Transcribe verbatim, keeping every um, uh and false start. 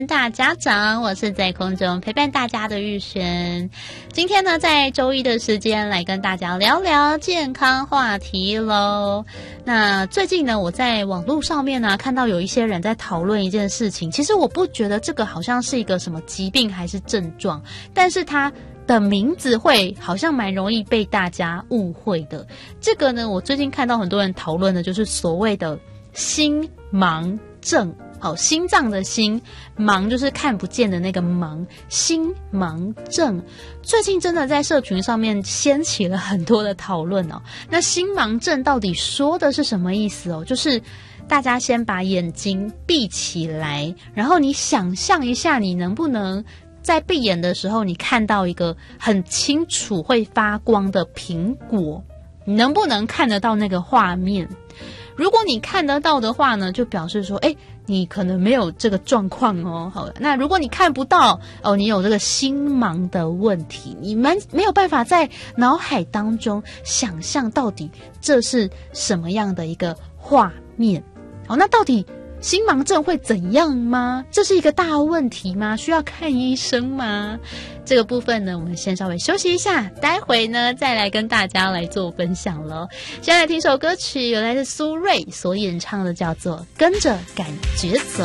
大家长，我是在空中陪伴大家的玉璇。今天呢，在周一的时间来跟大家聊聊健康话题咯。那最近呢，我在网络上面呢看到有一些人在讨论一件事情，其实我不觉得这个好像是一个什么疾病还是症状，但是它的名字会好像蛮容易被大家误会的。这个呢，我最近看到很多人讨论的就是所谓的心盲症。好，心脏的心，盲就是看不见的那个盲，心盲症。最近真的在社群上面掀起了很多的讨论哦。那心盲症到底说的是什么意思哦？就是大家先把眼睛闭起来，然后你想象一下，你能不能在闭眼的时候，你看到一个很清楚会发光的苹果，你能不能看得到那个画面？如果你看得到的话呢，就表示说，哎，你可能没有这个状况哦。好，那如果你看不到哦，你有这个心盲的问题，你们没有办法在脑海当中想象到底这是什么样的一个画面。好，那到底心盲症会怎样吗？这是一个大问题吗？需要看医生吗？这个部分呢，我们先稍微休息一下，待会呢再来跟大家来做分享咯。先来听首歌曲，有来自苏芮所演唱的，叫做《跟着感觉走》。